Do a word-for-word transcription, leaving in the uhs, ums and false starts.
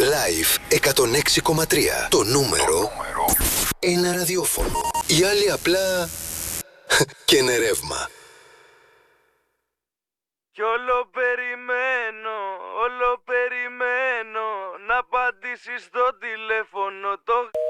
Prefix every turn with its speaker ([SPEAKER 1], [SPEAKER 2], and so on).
[SPEAKER 1] Live εκατόν έξι κόμμα τρία. Το νούμερο ένα ραδιόφωνο. Οι άλλοι απλά καίνε ρεύμα.
[SPEAKER 2] Κι όλο περιμένω, όλο περιμένω να απαντήσεις στο τηλέφωνο το...